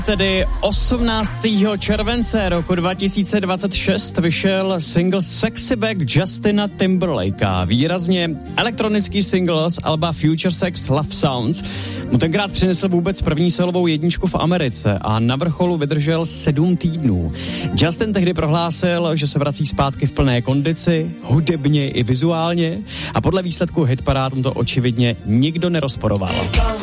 Tedy 18. července roku 2026 vyšel single Sexy Back Justina Timberlakea. Výrazně elektronický single z alba Future Sex Love Sounds mu tenkrát přinesl vůbec první solovou jedničku v Americe a na vrcholu vydržel 7 týdnů. Justin tehdy prohlásil, že se vrací zpátky v plné kondici, hudebně i vizuálně, a podle výsledku hitparád mu to očividně nikdo nerozporoval.